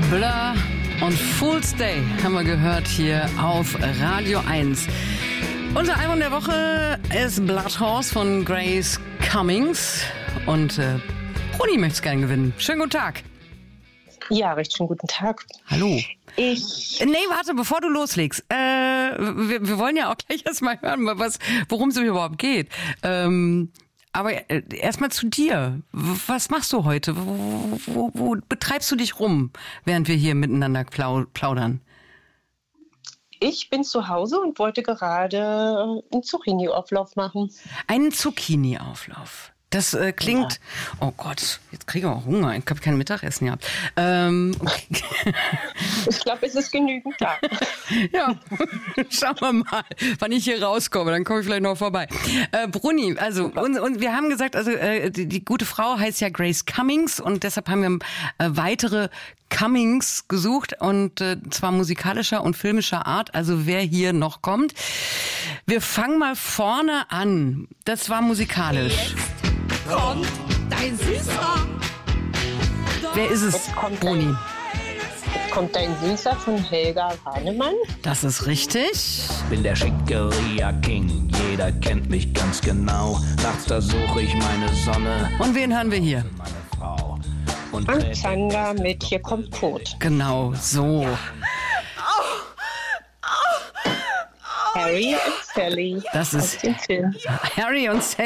Blur und Fool's Day haben wir gehört hier auf Radio 1. Unser Album der Woche ist Blood Horse von Grace Cummings. Und Bruni möchte es gerne gewinnen. Schönen guten Tag. Ja, recht schönen guten Tag. Hallo. Nee, warte, bevor du loslegst. Wir wollen ja auch gleich erstmal hören, worum es überhaupt geht. Aber erstmal zu dir. Was machst du heute? Wo betreibst du dich rum, während wir hier miteinander plaudern? Ich bin zu Hause und wollte gerade einen Zucchini-Auflauf machen. Einen Zucchini-Auflauf. Das klingt... Ja. Oh Gott, jetzt kriege ich auch Hunger. Ich habe kein Mittagessen gehabt. Okay. Ich glaube, es ist genügend da. Ja, schauen wir mal, wann ich hier rauskomme. Dann komme ich vielleicht noch vorbei. Bruni, also und wir haben gesagt, also die gute Frau heißt ja Grace Cummings und deshalb haben wir weitere Cummings gesucht und zwar musikalischer und filmischer Art. Also wer hier noch kommt. Wir fangen mal vorne an. Das war musikalisch. Kommt dein Süßer. Wer ist es, Bruni? Jetzt kommt dein Süßer von Helga Hahnemann. Das ist richtig. Bin der Schickeria King, jeder kennt mich ganz genau. Nachts da suche ich meine Sonne. Und wen hören wir hier? Meine Frau. Und Frank Zander mit Hier kommt Tod. Genau, so. Ja. Harry und Sally. Das ist aus dem Film. Harry und Sally.